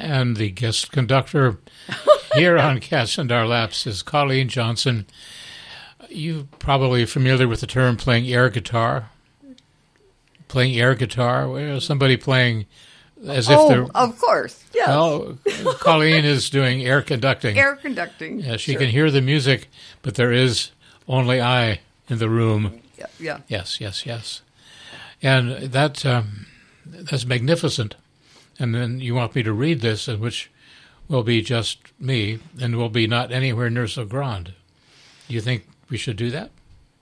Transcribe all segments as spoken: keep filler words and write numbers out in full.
And the guest conductor here on Cats and Our Laps is Colleen Johnson. You're probably familiar with the term playing air guitar. Playing air guitar, where somebody playing as if oh, they're... of course, yes. Well, Colleen is doing air conducting. Air conducting. Yeah, she sure. can hear the music, but there is only I in the room. Yeah, yeah. Yes, yes, yes. And that um, that's magnificent. And then you want me to read this, in which will be just me, and will be not anywhere near so grand. Do you think we should do that?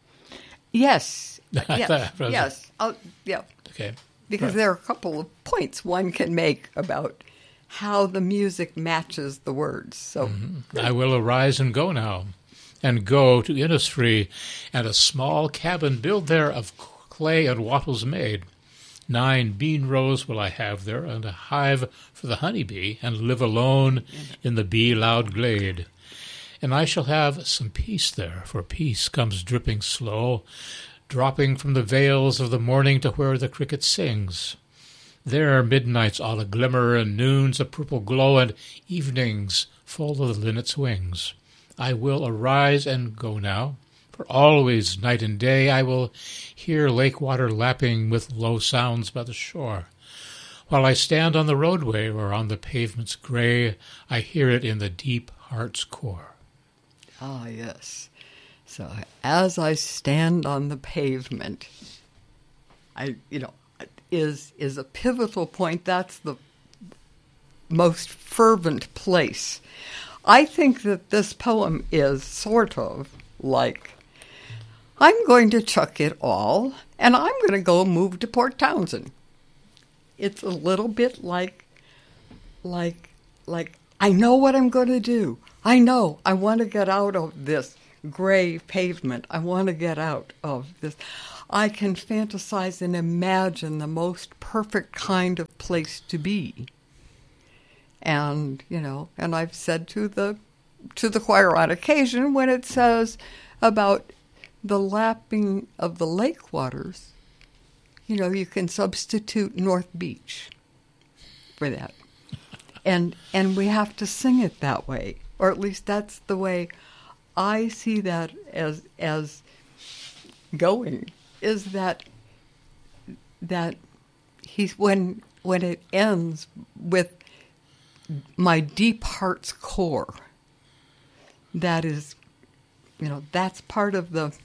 Yes. Yes. Thought- yes. I'll, yeah. Okay. Because Right. there are a couple of points one can make about how the music matches the words. So Mm-hmm. I will arise and go now, and go to Innisfree, and a small cabin build there of clay and wattles made. Nine bean rows will I have there, and a hive for the honey bee, and live alone in the bee-loud glade. And I shall have some peace there, for peace comes dripping slow, dropping from the vales of the morning to where the cricket sings. There midnight's all a glimmer, and noon's a purple glow, and evenings full of the linnet's wings. I will arise and go now, for always, night and day, I will hear lake water lapping with low sounds by the shore. While I stand on the roadway or on the pavement's gray, I hear it in the deep heart's core. ah, yes. So as I stand on the pavement, I, you know, is is a pivotal point. That's the most fervent place. I think that this poem is sort of like, I'm going to chuck it all, and I'm going to go move to Port Townsend. It's a little bit like, like, like, I know what I'm going to do. I know. I want to get out of this gray pavement. I want to get out of this. I can fantasize and imagine the most perfect kind of place to be. And, you know, and I've said to the to the choir on occasion when it says about the lapping of the lake waters, you know, you can substitute North Beach for that. And and we have to sing it that way, or at least that's the way I see that as as going, is that that he's when when it ends with my deep heart's core. That is, you know, that's part of the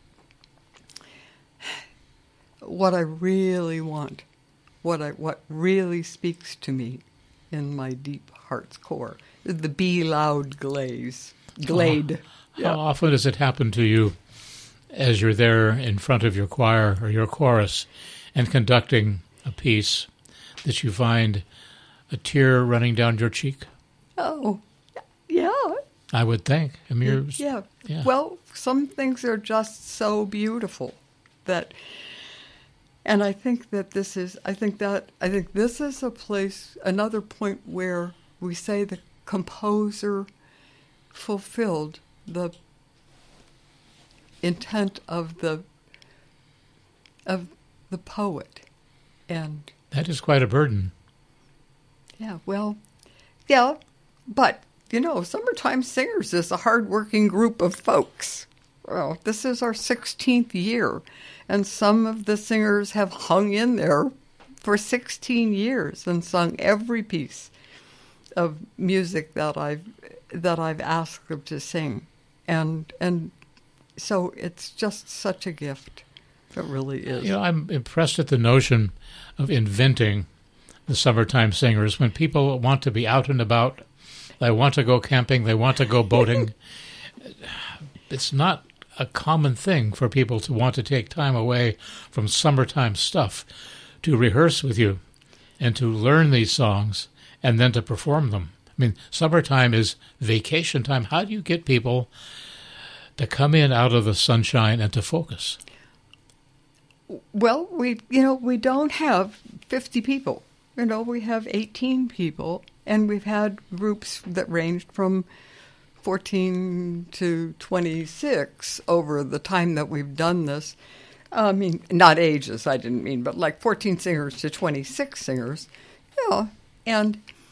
what I really want, what I what really speaks to me in my deep heart's core. The bee loud glaze glade. Oh, how often does it happen to you as you're there in front of your choir or your chorus and conducting a piece that you find a tear running down your cheek? Oh, yeah. I would think. I mean, you're, yeah. yeah. Well, some things are just so beautiful that, and I think that this is, I think that, I think this is a place, another point where we say the composer fulfilled the intent of the, of the poet. And that is quite a burden. Yeah, well, yeah, but, you know, Summertime Singers is a hard-working group of folks. Well, this is our sixteenth year, and some of the singers have hung in there for sixteen years and sung every piece of music that I've that I've asked them to sing, and and so it's just such a gift. It really is. You know, I'm impressed at the notion of inventing the Summertime Singers. When people want to be out and about, they want to go camping, they want to go boating. It's not a common thing for people to want to take time away from summertime stuff to rehearse with you and to learn these songs and then to perform them. I mean, summertime is vacation time. How do you get people to come in out of the sunshine and to focus? Well, we you know, we don't have fifty people. You know, we have eighteen people, and we've had groups that ranged from fourteen to twenty-six over the time that we've done this. I mean, not ages, I didn't mean, but like fourteen singers to twenty-six singers. You know, and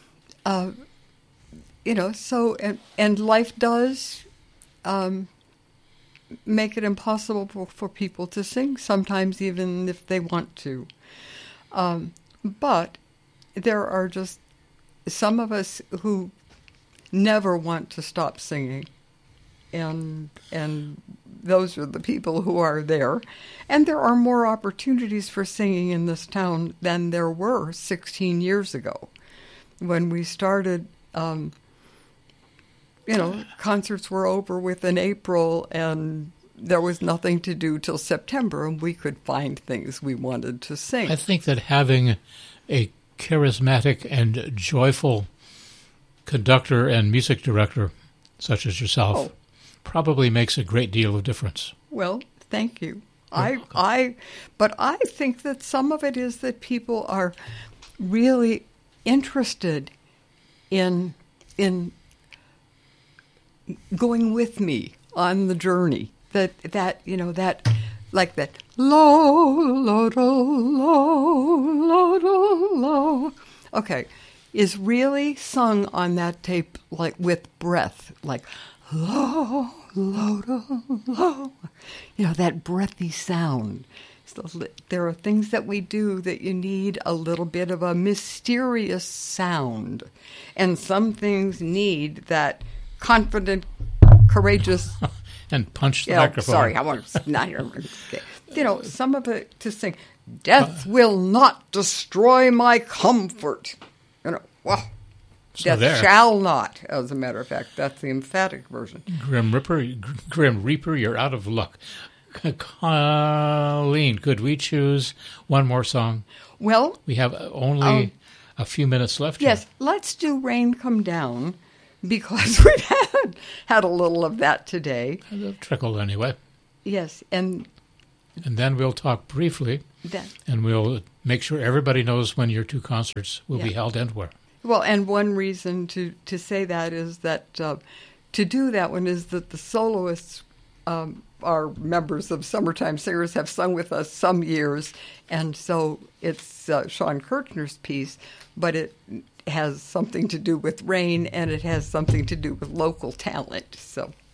uh, you know, so, and, and life does um, make it impossible for, for people to sing, sometimes even if they want to. Um, but there are just some of us who never want to stop singing, and and those are the people who are there. And there are more opportunities for singing in this town than there were sixteen years ago. When we started, um, you know, concerts were over within April, and there was nothing to do till September, and we could find things we wanted to sing. I think that having a charismatic and joyful conductor and music director, such as yourself, Oh. probably makes a great deal of difference. Well, thank you. You're I, welcome. I, but I think that some of it is that people are really interested in in going with me on the journey. That that you know that like that lo lo lo lo lo lo lo. Okay, is really sung on that tape like with breath, like lo lo lo lo. You know, that breathy sound. So there are things that we do that you need a little bit of a mysterious sound, and some things need that confident, courageous. And punch the Yeah, microphone. sorry, I want to not here. Okay. You know, some of it to sing. Death will not destroy my comfort. You know, well, So death there. shall not. As a matter of fact, that's the emphatic version. Grim Reaper, Grim Reaper, you're out of luck. Colleen, could we choose one more song? Well, We have only Um, a few minutes left. yes, let's do Rain Come Down, because we've had, had a little of that today. Here. Trickle anyway. Yes, and And then we'll talk briefly, that. and we'll make sure everybody knows when your two concerts will be Yeah. held and where. Well, and one reason to, to say that is that uh, to do that one is that the soloists um, are members of Summertime Singers, have sung with us some years, and so it's uh, Sean Kirchner's piece, but it has something to do with rain, and it has something to do with local talent. So